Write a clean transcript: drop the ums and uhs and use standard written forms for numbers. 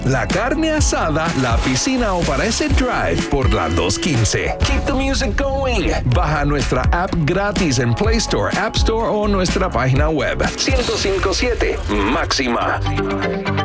la carne asada, la piscina o para ese drive por la 215. Keep the music going. Baja nuestra app gratis en Play Store, App Store o nuestra página web. 1057 Máxima.